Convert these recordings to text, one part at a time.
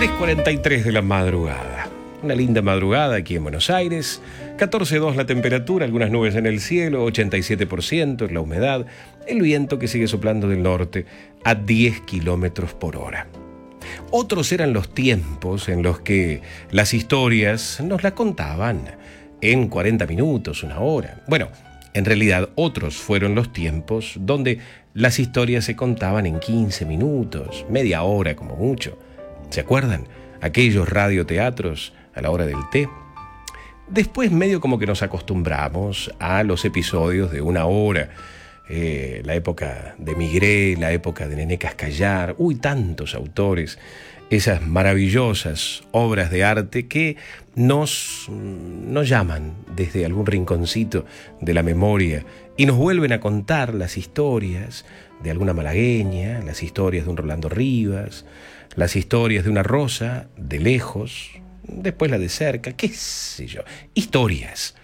3:43 de la madrugada. Una linda madrugada aquí en Buenos Aires. 14,2 la temperatura, algunas nubes en el cielo, 87% es la humedad, el viento que sigue soplando del norte a 10 kilómetros por hora. Otros eran los tiempos en los que las historias nos las contaban en 40 minutos, una hora. Bueno, en realidad otros fueron los tiempos donde las historias se contaban en 15 minutos, media hora como mucho. ¿Se acuerdan? Aquellos radioteatros a la hora del té. Después medio como que nos acostumbramos a los episodios de una hora. La época de Migré, la época de Nené Cascallar, tantos autores, esas maravillosas obras de arte que nos llaman desde algún rinconcito de la memoria y nos vuelven a contar las historias de alguna malagueña, las historias de un Rolando Rivas, las historias de una Rosa de lejos, después la de cerca, qué sé yo, historias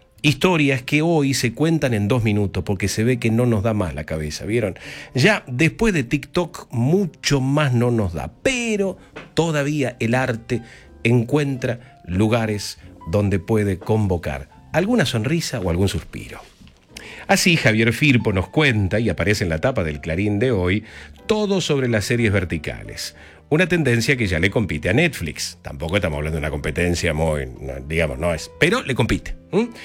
que hoy se cuentan en 2 minutos porque se ve que no nos da más la cabeza, ¿vieron? Ya después de TikTok mucho más no nos da, pero todavía el arte encuentra lugares donde puede convocar alguna sonrisa o algún suspiro. Así Javier Firpo nos cuenta, y aparece en la tapa del Clarín de hoy, todo sobre las series verticales. Una tendencia que ya le compite a Netflix. Tampoco estamos hablando de una competencia muy, digamos, no es, pero le compite.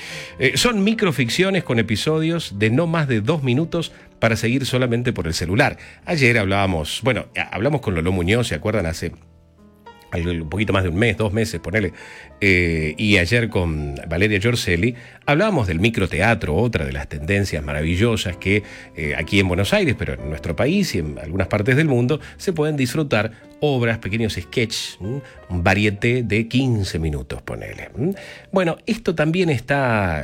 Son microficciones con episodios de no más de 2 minutos para seguir solamente por el celular. Ayer hablamos con Lolo Muñoz, ¿se acuerdan? Hace un poquito más de un mes, 2 meses, ponele, y ayer con Valeria Giorcelli hablábamos del microteatro, otra de las tendencias maravillosas que aquí en Buenos Aires, pero en nuestro país y en algunas partes del mundo, se pueden disfrutar obras, pequeños sketches, un varieté de 15 minutos, ponele. Bueno, esto también está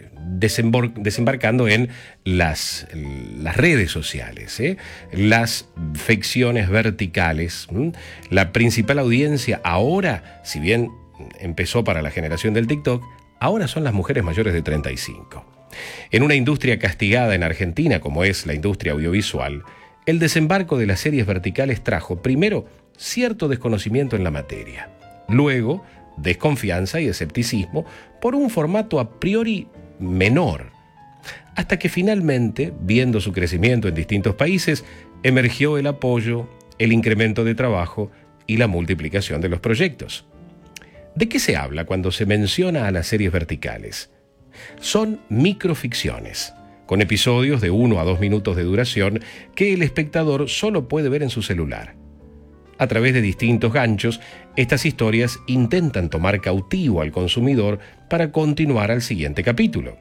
desembarcando en las redes sociales, las ficciones verticales. La principal audiencia ahora, si bien empezó para la generación del TikTok, ahora son las mujeres mayores de 35. En una industria castigada en Argentina como es la industria audiovisual, el desembarco de las series verticales trajo, primero, cierto desconocimiento en la materia, luego, desconfianza y escepticismo por un formato a priori menor, hasta que finalmente, viendo su crecimiento en distintos países, emergió el apoyo, el incremento de trabajo y la multiplicación de los proyectos. ¿De qué se habla cuando se menciona a las series verticales? Son microficciones, con episodios de 1 a 2 minutos de duración que el espectador solo puede ver en su celular. A través de distintos ganchos, estas historias intentan tomar cautivo al consumidor para continuar al siguiente capítulo.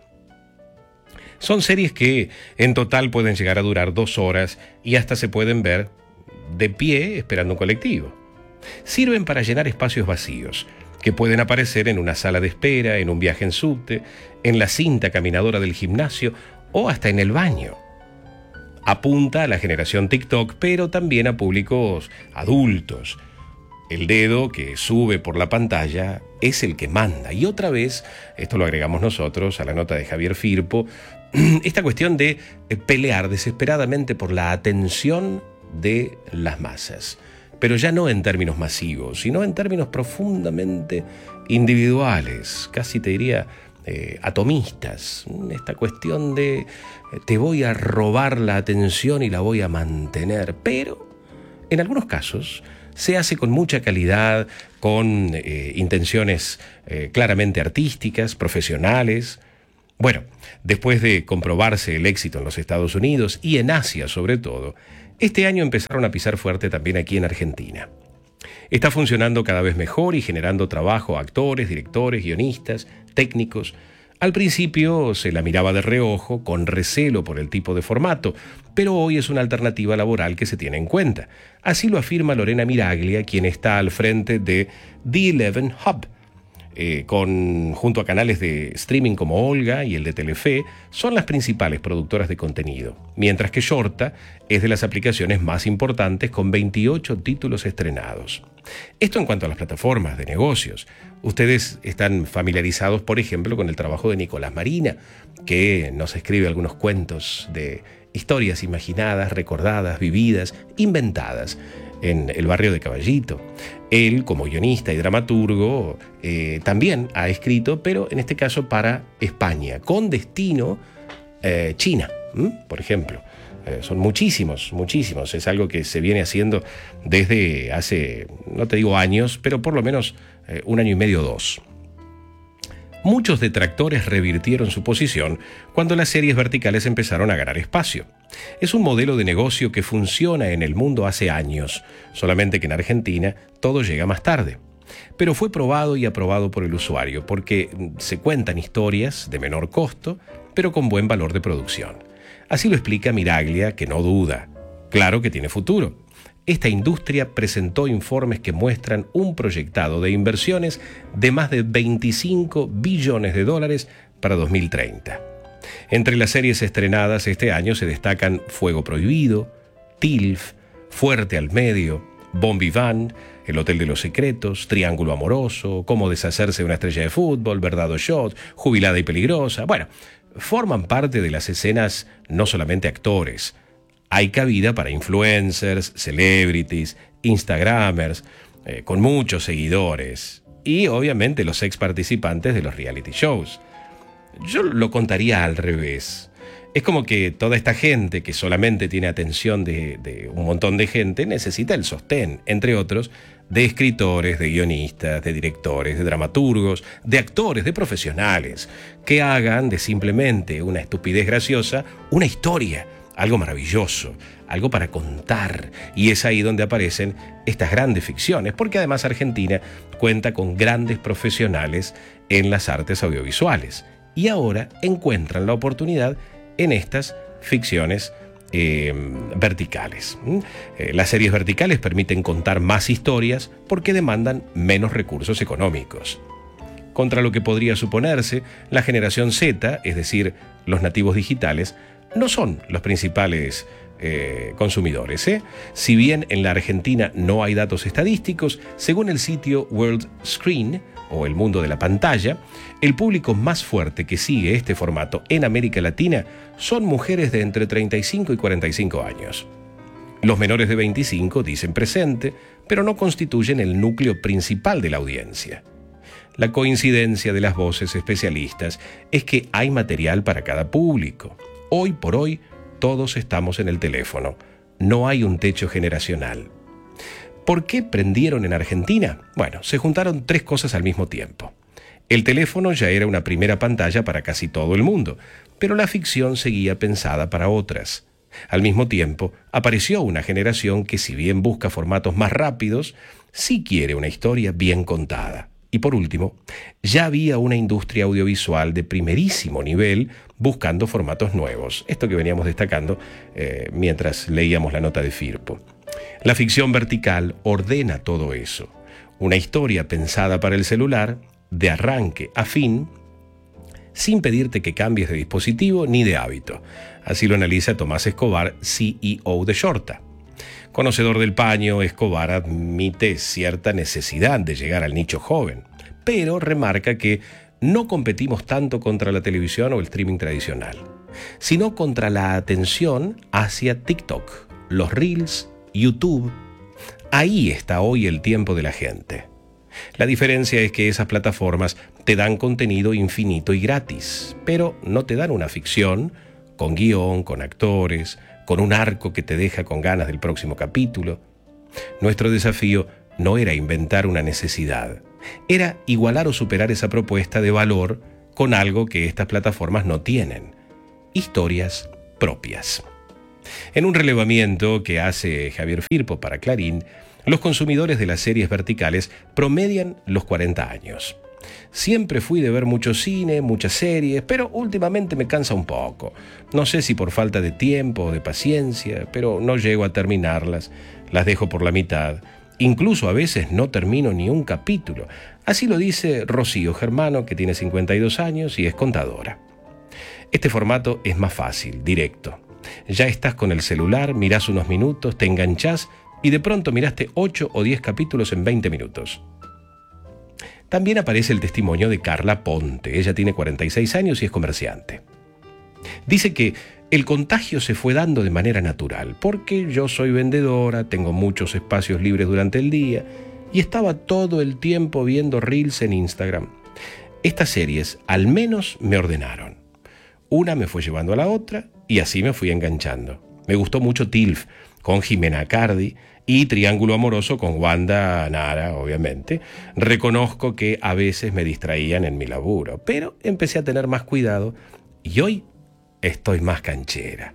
Son series que en total pueden llegar a durar 2 horas y hasta se pueden ver de pie esperando un colectivo. Sirven para llenar espacios vacíos, que pueden aparecer en una sala de espera, en un viaje en subte, en la cinta caminadora del gimnasio o hasta en el baño. Apunta a la generación TikTok, pero también a públicos adultos. El dedo que sube por la pantalla es el que manda. Y otra vez, esto lo agregamos nosotros a la nota de Javier Firpo, esta cuestión de pelear desesperadamente por la atención de las masas. Pero ya no en términos masivos, sino en términos profundamente individuales, casi te diría atomistas. Esta cuestión de te voy a robar la atención y la voy a mantener, pero en algunos casos se hace con mucha calidad, con intenciones claramente artísticas, profesionales. Bueno, después de comprobarse el éxito en los Estados Unidos y en Asia sobre todo, este año empezaron a pisar fuerte también aquí en Argentina. Está funcionando cada vez mejor y generando trabajo a actores, directores, guionistas, técnicos. Al principio se la miraba de reojo, con recelo por el tipo de formato, pero hoy es una alternativa laboral que se tiene en cuenta. Así lo afirma Lorena Miraglia, quien está al frente de The Eleven Hub. Junto a canales de streaming como Olga y el de Telefe, son las principales productoras de contenido, mientras que Shorta es de las aplicaciones más importantes con 28 títulos estrenados. Esto en cuanto a las plataformas de negocios. Ustedes están familiarizados, por ejemplo, con el trabajo de Nicolás Marina, que nos escribe algunos cuentos de historias imaginadas, recordadas, vividas, inventadas, en El barrio de Caballito. Él, como guionista y dramaturgo, también ha escrito, pero en este caso para España, con destino China, por ejemplo. Son muchísimos, muchísimos. Es algo que se viene haciendo desde hace, no te digo años, pero por lo menos 1 año y medio o 2. Muchos detractores revirtieron su posición cuando las series verticales empezaron a ganar espacio. Es un modelo de negocio que funciona en el mundo hace años, solamente que en Argentina todo llega más tarde. Pero fue probado y aprobado por el usuario porque se cuentan historias de menor costo, pero con buen valor de producción. Así lo explica Miraglia, que no duda. Claro que tiene futuro. Esta industria presentó informes que muestran un proyectado de inversiones de más de 25 billones de dólares para 2030. Entre las series estrenadas este año se destacan Fuego Prohibido, TILF, Fuerte al Medio, Bon Vivant, El Hotel de los Secretos, Triángulo Amoroso, Cómo deshacerse de una estrella de fútbol, Verdad o Shot, Jubilada y Peligrosa. Bueno, forman parte de las escenas no solamente actores. Hay cabida para influencers, celebrities, instagramers, con muchos seguidores. Y obviamente los ex participantes de los reality shows. Yo lo contaría al revés. Es como que toda esta gente que solamente tiene atención de un montón de gente necesita el sostén, entre otros, de escritores, de guionistas, de directores, de dramaturgos, de actores, de profesionales, que hagan de simplemente una estupidez graciosa una historia, algo maravilloso, algo para contar. Y es ahí donde aparecen estas grandes ficciones, porque además Argentina cuenta con grandes profesionales en las artes audiovisuales. Y ahora encuentran la oportunidad en estas ficciones verticales. Las series verticales permiten contar más historias porque demandan menos recursos económicos. Contra lo que podría suponerse, la generación Z, es decir, los nativos digitales, no son los principales consumidores. Si bien en la Argentina no hay datos estadísticos, según el sitio World Screen, o El Mundo de la Pantalla, el público más fuerte que sigue este formato en América Latina son mujeres de entre 35 y 45 años. Los menores de 25 dicen presente, pero no constituyen el núcleo principal de la audiencia. La coincidencia de las voces especialistas es que hay material para cada público. Hoy por hoy, todos estamos en el teléfono. No hay un techo generacional. ¿Por qué prendieron en Argentina? Bueno, se juntaron 3 cosas al mismo tiempo. El teléfono ya era una primera pantalla para casi todo el mundo, pero la ficción seguía pensada para otras. Al mismo tiempo, apareció una generación que, si bien busca formatos más rápidos, sí quiere una historia bien contada. Y por último, ya había una industria audiovisual de primerísimo nivel buscando formatos nuevos. Esto que veníamos destacando mientras leíamos la nota de Firpo. La ficción vertical ordena todo eso. Una historia pensada para el celular, de arranque a fin, sin pedirte que cambies de dispositivo ni de hábito. Así lo analiza Tomás Escobar, CEO de Shorta. Conocedor del paño, Escobar admite cierta necesidad de llegar al nicho joven, pero remarca que no competimos tanto contra la televisión o el streaming tradicional, sino contra la atención hacia TikTok, los Reels, YouTube. Ahí está hoy el tiempo de la gente. La diferencia es que esas plataformas te dan contenido infinito y gratis, pero no te dan una ficción con guión, con actores, con un arco que te deja con ganas del próximo capítulo. Nuestro desafío no era inventar una necesidad, era igualar o superar esa propuesta de valor con algo que estas plataformas no tienen: historias propias. En un relevamiento que hace Javier Firpo para Clarín, los consumidores de las series verticales promedian los 40 años. Siempre fui de ver mucho cine, muchas series, pero últimamente me cansa un poco. No sé si por falta de tiempo o de paciencia, pero no llego a terminarlas, las dejo por la mitad. Incluso a veces no termino ni un capítulo. Así lo dice Rocío Germano, que tiene 52 años y es contadora. Este formato es más fácil, directo. Ya estás con el celular, mirás unos minutos, te enganchás y de pronto miraste 8 o 10 capítulos en 20 minutos. También aparece el testimonio de Carla Ponte. Ella tiene 46 años y es comerciante. Dice que El contagio se fue dando de manera natural, porque yo soy vendedora, tengo muchos espacios libres durante el día y estaba todo el tiempo viendo reels en Instagram. Estas series al menos me ordenaron. Una me fue llevando a la otra y así me fui enganchando. Me gustó mucho TILF con Jimena Cardi y Triángulo Amoroso con Wanda Nara, obviamente. Reconozco que a veces me distraían en mi laburo, pero empecé a tener más cuidado y hoy estoy más canchera.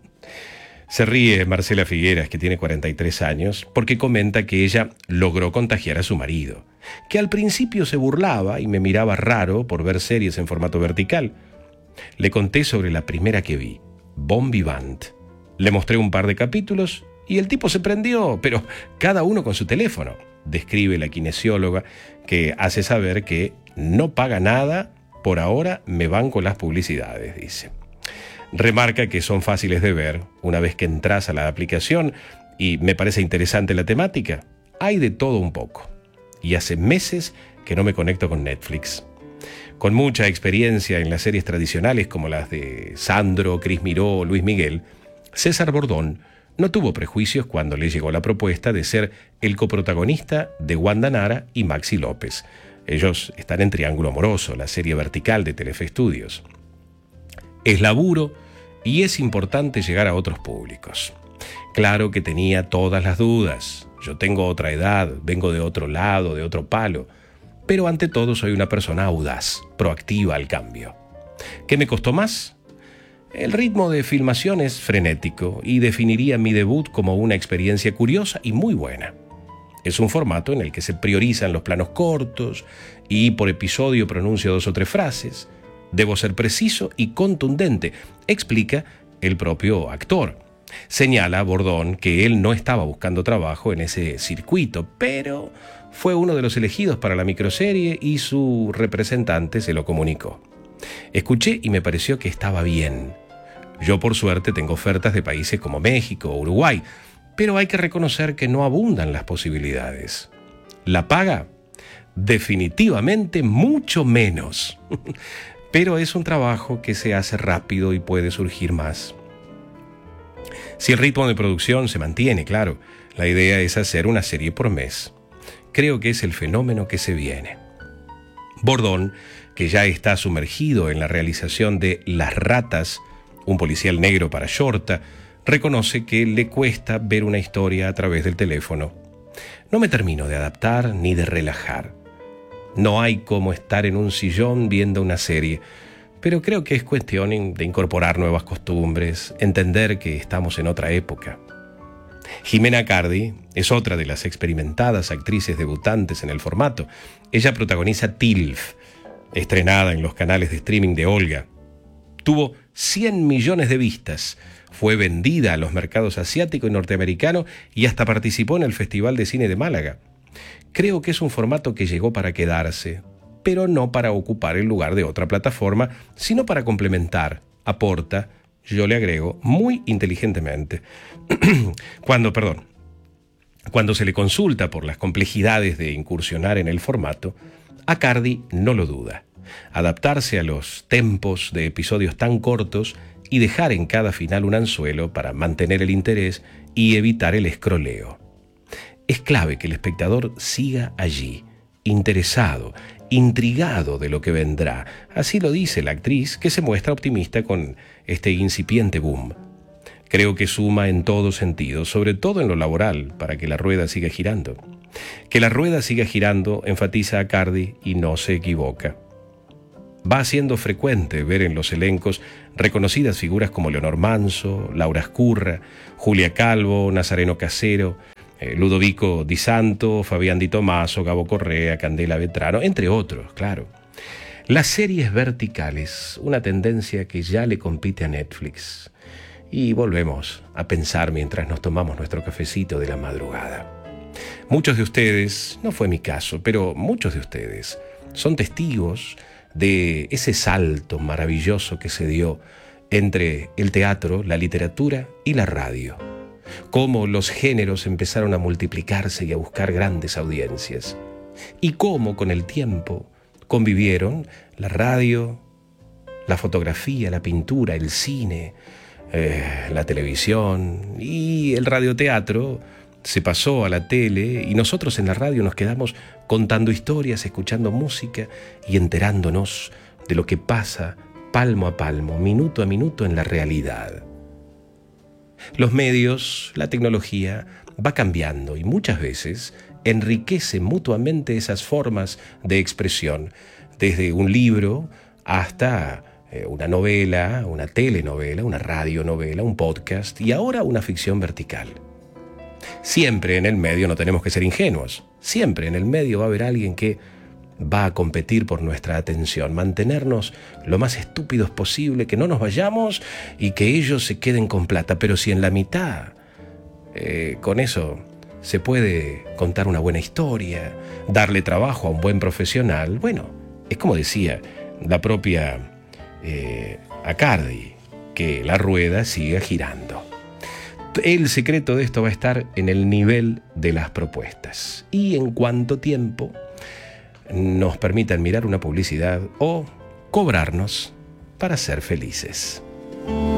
Se ríe Marcela Figueras, que tiene 43 años, porque comenta que ella logró contagiar a su marido, que al principio se burlaba y me miraba raro por ver series en formato vertical. Le conté sobre la primera que vi, Bon Vivant. Le mostré un par de capítulos y el tipo se prendió, pero cada uno con su teléfono, describe la kinesióloga, que hace saber que no paga nada, por ahora me banco las publicidades, dice. Remarca que son fáciles de ver una vez que entras a la aplicación y me parece interesante la temática. Hay de todo un poco. Y hace meses que no me conecto con Netflix. Con mucha experiencia en las series tradicionales como las de Sandro, Cris Miró, Luis Miguel, César Bordón no tuvo prejuicios cuando le llegó la propuesta de ser el coprotagonista de Wanda Nara y Maxi López. Ellos están en Triángulo Amoroso, la serie vertical de Telefe Estudios. Es laburo y es importante llegar a otros públicos. Claro que tenía todas las dudas. Yo tengo otra edad, vengo de otro lado, de otro palo. Pero ante todo soy una persona audaz, proactiva al cambio. ¿Qué me costó más? El ritmo de filmación es frenético y definiría mi debut como una experiencia curiosa y muy buena. Es un formato en el que se priorizan los planos cortos y por episodio pronuncio 2 o 3 frases. Debo ser preciso y contundente, explica el propio actor. Señala Bordón que él no estaba buscando trabajo en ese circuito, pero fue uno de los elegidos para la microserie y su representante se lo comunicó. Escuché y me pareció que estaba bien. Yo por suerte tengo ofertas de países como México o Uruguay, pero hay que reconocer que no abundan las posibilidades. ¿La paga? Definitivamente mucho menos. Pero es un trabajo que se hace rápido y puede surgir más. Si el ritmo de producción se mantiene, claro, la idea es hacer una serie por mes. Creo que es el fenómeno que se viene. Bordón, que ya está sumergido en la realización de Las Ratas, un policial negro para Shorta, reconoce que le cuesta ver una historia a través del teléfono. No me termino de adaptar ni de relajar. No hay como estar en un sillón viendo una serie, pero creo que es cuestión de incorporar nuevas costumbres, entender que estamos en otra época. Jimena Cardi es otra de las experimentadas actrices debutantes en el formato. Ella protagoniza TILF, estrenada en los canales de streaming de Olga. Tuvo 100 millones de vistas, fue vendida a los mercados asiático y norteamericano y hasta participó en el Festival de Cine de Málaga. Creo que es un formato que llegó para quedarse, pero no para ocupar el lugar de otra plataforma, sino para complementar, aporta, yo le agrego, muy inteligentemente. Cuando se le consulta por las complejidades de incursionar en el formato, a Cardi no lo duda. Adaptarse a los tempos de episodios tan cortos y dejar en cada final un anzuelo para mantener el interés y evitar el escroleo. Es clave que el espectador siga allí, interesado, intrigado de lo que vendrá. Así lo dice la actriz, que se muestra optimista con este incipiente boom. Creo que suma en todo sentido, sobre todo en lo laboral, para que la rueda siga girando. Que la rueda siga girando enfatiza a Cardi y no se equivoca. Va siendo frecuente ver en los elencos reconocidas figuras como Leonor Manso, Laura Escurra, Julia Calvo, Nazareno Casero, Ludovico Di Santo, Fabián Di Tomaso, Gabo Correa, Candela Vetrano, entre otros, claro. Las series verticales, una tendencia que ya le compite a Netflix. Y volvemos a pensar mientras nos tomamos nuestro cafecito de la madrugada. Muchos de ustedes, no fue mi caso, pero muchos de ustedes son testigos de ese salto maravilloso que se dio entre el teatro, la literatura y la radio. Cómo los géneros empezaron a multiplicarse y a buscar grandes audiencias. Y cómo con el tiempo convivieron la radio, la fotografía, la pintura, el cine, la televisión y el radioteatro se pasó a la tele y nosotros en la radio nos quedamos contando historias, escuchando música y enterándonos de lo que pasa palmo a palmo, minuto a minuto en la realidad. Los medios, la tecnología va cambiando y muchas veces enriquece mutuamente esas formas de expresión, desde un libro hasta una novela, una telenovela, una radionovela, un podcast y ahora una ficción vertical. Siempre en el medio no tenemos que ser ingenuos. Siempre en el medio va a haber alguien que va a competir por nuestra atención, mantenernos lo más estúpidos posible, que no nos vayamos y que ellos se queden con plata. Pero si en la mitad, con eso se puede contar una buena historia, darle trabajo a un buen profesional, bueno, es como decía la propia Accardi, que la rueda siga girando. El secreto de esto va a estar en el nivel de las propuestas y en cuánto tiempo nos permitan mirar una publicidad o cobrarnos para ser felices.